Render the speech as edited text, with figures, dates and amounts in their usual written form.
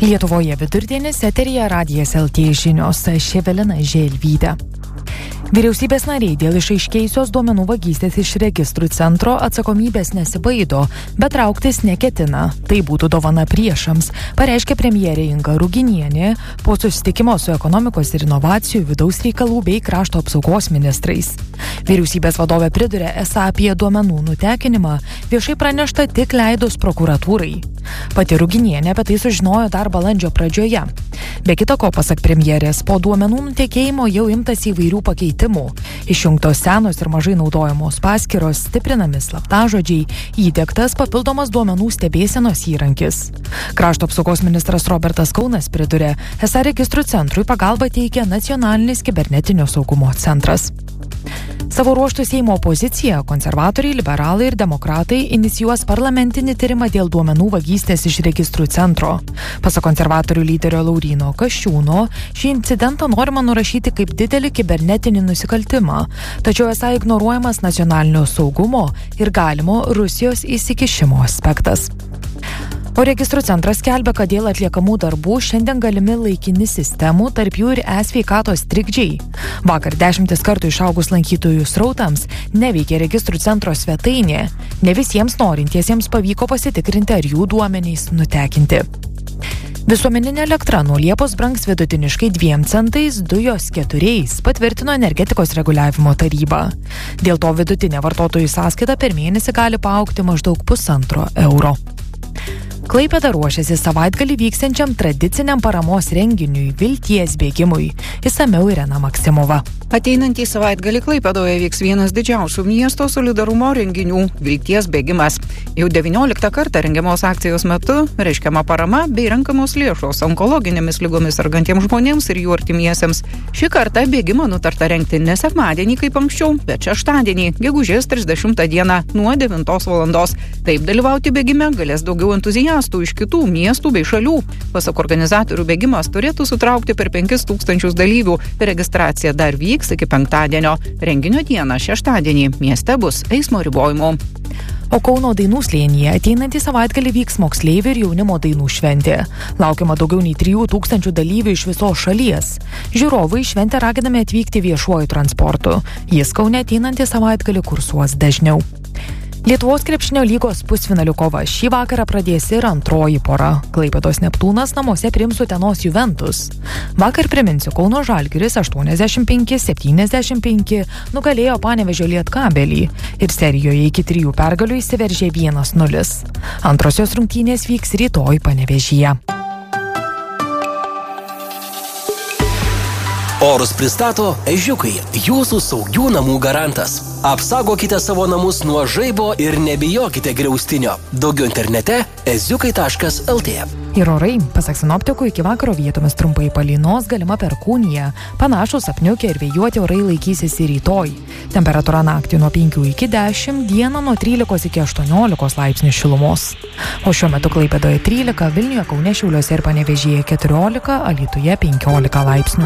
Lietuvoje vidurdienis, eteryje Radijas LT žinios, aš Evelina Želvytė. Vyriausybės nariai dėl išaiškėjusios duomenų vagystės iš registrų centro atsakomybės nesibaido, bet trauktis neketina. Tai būtų dovana priešams, pareiškė premjerė Inga Ruginienė po susitikimo su ekonomikos ir inovacijų, vidaus reikalų bei krašto apsaugos ministrais. Vyriausybės vadovė priduria, esą apie duomenų nutekinimą viešai pranešta tik leidus prokuratūrai. Pati Ruginienė apie tai sužinojo dar balandžio pradžioje. Be kita ko, pasak premjerės, po duomenų nutekėjimo jau imtas įvairių pakeitimų. Išjungtos senos ir mažai naudojamos paskyros, stiprinami slaptažodžiai, įdiegtas papildomas duomenų stebėsenos įrankis. Krašto apsaugos ministras Robertas Kaunas priduria, esą registrų centrui pagalbą teikia Nacionalinis kibernetinio saugumo centras. Savo ruožtų Seimo opozicija, konservatoriai, liberalai ir demokratai inicijuos parlamentinį tyrimą dėl duomenų vagystės iš registrų centro. Pasak konservatorių lyderio Lauryno Kasčiūno, šį incidentą norima nurašyti kaip didelį kibernetinį nusikaltimą, tačiau esą ignoruojamas nacionalinio saugumo ir galimo Rusijos įsikišimo aspektas. O registrų centras skelbia, kad dėl atliekamų darbų šiandien galimi laikini sistemų, tarp jų ir e-sveikatos trikdžiai. Vakar 10 kartų išaugus lankytojų srautams neveikė registrų centro svetainė. Ne visiems norintiesiems pavyko pasitikrinti, ar jų duomenys nutekinti. Visuomeninė elektra nuo Liepos brangs vidutiniškai 2 centais, dujos 4, patvirtino energetikos reguliavimo taryba. Dėl to vidutinė vartotojų sąskaita per mėnesį gali paaugti maždaug 1,5 euro. Klaipėda ruošiasi savaitgalį vyksiančiam tradiciniam paramos renginiui Vilties bėgimui. Išsamiau Irena Maksimova. Ateinantį savaitgalį Klaipėdoje vyks vienas didžiausių miesto solidarumo renginių – Vilties bėgimas. Jau 19 kartą rengiamos akcijos metu reiškiama parama bei renkamos lėšos onkologinėmis ligomis sergantiems žmonėms ir jų artimiesiems. Šį kartą bėgimą nutarta rengti ne sekmadienį kaip anksčiau, bet šeštadienį, gegužės 30 dieną nuo 9 valandos. Taip dalyvauti bėgime galės daugiau entuziastų iš kitų miestų bei šalių. Pasak organizatorių, bėgimas turėtų sutraukti per 5000 dalyvių. Registracija dar vyks iki penktadienio. Renginio dieną šeštadienį mieste bus eismo ribojimų. O Kauno dainų slėnyje ateinantį savaitgalį vyks moksleivių ir jaunimo dainų šventė. Laukiama daugiau nei 3000 dalyvių iš visos šalies. Žiūrovai į šventę raginami atvykti viešuoju transportu. Jis Kaune ateinantį savaitgalį kursuos dažniau. Lietuvos krepšinio lygos pusfinalių kova šį vakarą pradės ir antroji pora. Klaipėdos Neptūnas namuose priims Utenos Juventus. Vakar, priminsiu, Kauno Žalgiris 85-75 nugalėjo Panevėžio Lietkabelį ir serijoje iki 3 pergalių įsiveržė 1-0. Antrosios rungtynės vyks rytoj Panevėžyje. Orus pristato Ežiukai, jūsų saugių namų garantas. Apsaugokite savo namus nuo žaibo ir nebijokite griaustinio. Daugiau internete eziukai.lt. Ir orai, pasak sinoptikų, iki vakaro vietomis trumpai palynos, galima perkūnija. Panašus apniukę ir vėjuoti orai laikysis ir rytoj. Temperatūra naktį nuo 5 iki 10, dieną nuo 13 iki 18 laipsnių šilumos. O šiuo metu Klaipėdoje 13, Vilniuje, Kaune, Šiauliuose ir Panevėžyje 14, Alytuje 15 laipsnių.